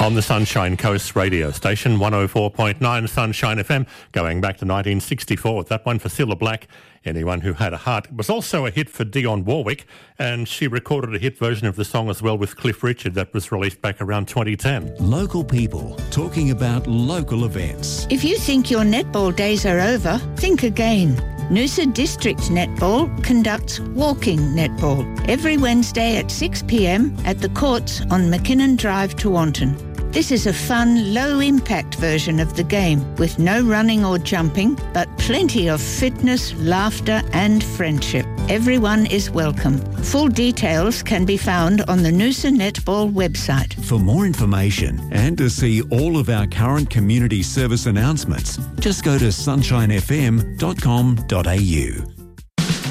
On the Sunshine Coast radio station, 104.9 Sunshine FM, going back to 1964. That one for Cilla Black, Anyone Who Had a Heart. It was also a hit for Dionne Warwick, and she recorded a hit version of the song as well with Cliff Richard that was released back around 2010. Local people talking about local events. If you think your netball days are over, think again. Noosa District Netball conducts walking netball every Wednesday at 6 p.m. at the courts on McKinnon Drive, Tewantin. This is a fun, low-impact version of the game with no running or jumping, but plenty of fitness, laughter and friendship. Everyone is welcome. Full details can be found on the Noosa Netball website. For more information and to see all of our current community service announcements, just go to sunshinefm.com.au.